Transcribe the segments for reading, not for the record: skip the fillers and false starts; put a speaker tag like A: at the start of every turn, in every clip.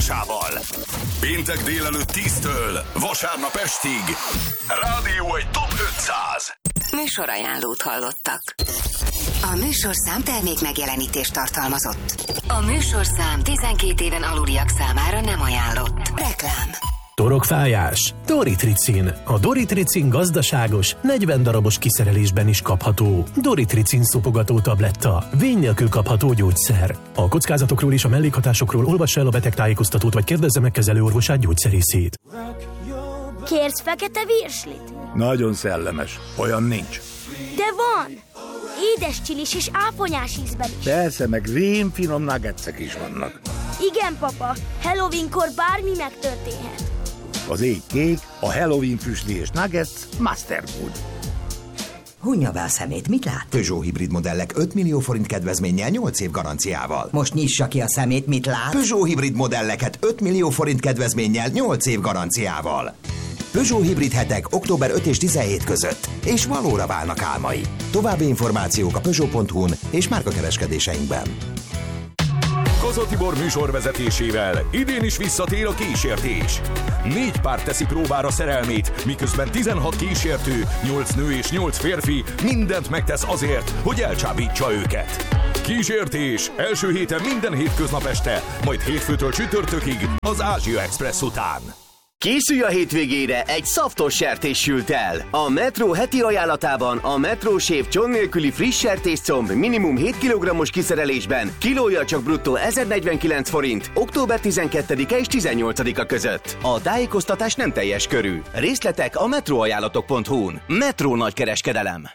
A: Andrásával. Péntek délelőtt 10-től vasárnap estig. Rádió egy Top 500.
B: Műsorajánlót hallottak. A műsorszám termék megjelenítést tartalmazott. A műsorszám 12 éven aluliak számára nem ajánlott. Reklám.
C: Torokfájás? Doritricin. A Doritricin gazdaságos, 40 darabos kiszerelésben is kapható. Doritricin szopogató tabletta. Vény nélkül kapható gyógyszer. A kockázatokról és a mellékhatásokról olvassa el a betegtájékoztatót, vagy kérdezze meg kezelőorvosát, gyógyszerészét.
D: Kérsz fekete virslit?
E: Nagyon szellemes. Olyan nincs.
D: De van! Édes csilis és áponyás ízben is.
E: Persze, meg rémfinom nuggetsek is vannak.
D: Igen, papa. Halloweenkor bármi megtörténhet.
E: Az ég kék, a Halloween füstli és nuggets Master Food.
F: Hunja be a szemét, mit lát?
G: Peugeot hibrid modellek 5 millió forint kedvezménnyel 8 év garanciával.
F: Most nyissa ki a szemét, mit lát?
G: Peugeot hibrid modelleket 5 millió forint kedvezménnyel 8 év garanciával. Peugeot hibrid hetek október 5 és 17 között, és valóra válnak álmai. További információk a Peugeot.hu-n és márkakereskedéseinkben.
A: Koza Tibor műsorvezetésével idén is visszatér a kísértés. 4 pár teszi próbára szerelmét, miközben 16 kísértő, 8 nő és 8 férfi mindent megtesz azért, hogy elcsábítsa őket. Kísértés első héten minden hétköznap este, majd hétfőtől csütörtökig az Ázsia Express után.
H: Készülj a hétvégére, egy szaftos sertés sült el. A Metro heti ajánlatában a Metro Shave cson nélküli friss sertéscomb minimum 7 kg-os kiszerelésben kilója csak bruttó 1049 forint, október 12-e és 18-a között. A tájékoztatás nem teljes körű. Részletek a metroajánlatok.hu-n. Metro nagykereskedelem.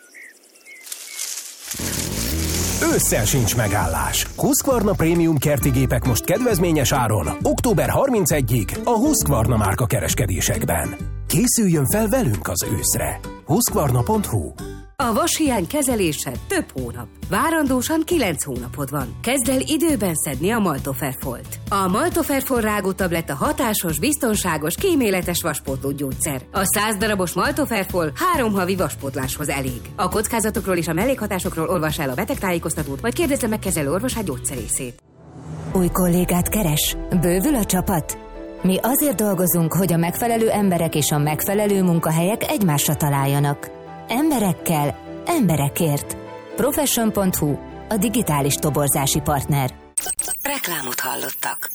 C: Ősszel sincs megállás. Husqvarna Prémium kertigépek most kedvezményes áron, október 31-ig a Husqvarna márka kereskedésekben. Készüljön fel velünk az őszre. Husqvarna.hu.
B: A vashiány kezelése több hónap. Várandósan 9 hónapod van. Kezd el időben szedni a Maltoferfolt. A Maltoferfol rágótabletta hatásos, biztonságos, kíméletes vaspótló gyógyszer. A 100 darabos Maltoferfol 3 havi vaspótláshoz elég. A kockázatokról és a mellékhatásokról olvass el a betegtájékoztatót, vagy kérdezze meg kezelőorvosát, gyógyszerészét.
I: Új kollégát keres? Bővül a csapat? Mi azért dolgozunk, hogy a megfelelő emberek és a megfelelő munkahelyek egymásra találjanak. Emberekkel, emberekért. Profession.hu, a digitális toborzási partner.
B: Reklámot hallottak.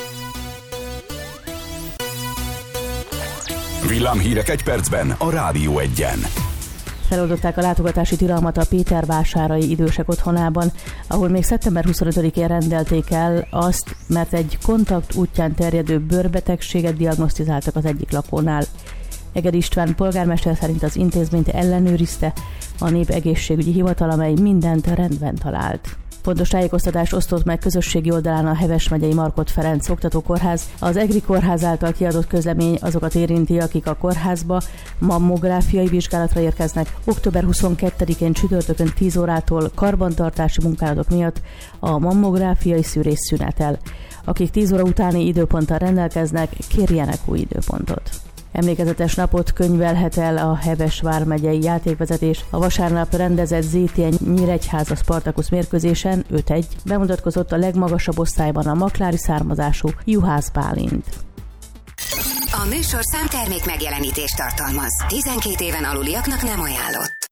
A: Villámhírek egy percben a Rádió 1-en.
J: Feloldották a látogatási tilalmat a Pétervásárai idősek otthonában, ahol még szeptember 25-én rendelték el azt, mert egy kontakt útján terjedő bőrbetegséget diagnosztizáltak az egyik lakónál. Egedi István polgármester szerint az intézményt ellenőrizte a Népegészségügyi Hivatal, amely mindent rendben talált. Pontos tájékoztatást osztott meg közösségi oldalán a Heves megyei Markhot Ferenc oktatókórház. Az EGRI kórház által kiadott közlemény azokat érinti, akik a kórházba mammográfiai vizsgálatra érkeznek. Október 22-én csütörtökön 10 órától karbantartási munkálatok miatt a mammográfiai szűrés szünetel. Akik 10 óra utáni időponttal rendelkeznek, kérjenek új időpontot. Emlékezetes napot könyvelhet el a Heves vármegyei játékvezetés. A vasárnap rendezett ZTN Nyíregyháza Spartakusz mérkőzésen 5-1 bemutatkozott a legmagasabb osztályban a maklári származású Juhász Bálint.
B: A műsorszám termék megjelenítést tartalmaz. 12 éven aluliaknak nem ajánlott.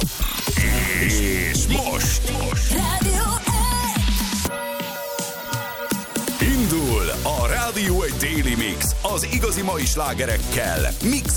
A: És most indul a Rádió 1 Daily Mix az igazi mai slágerekkel, mix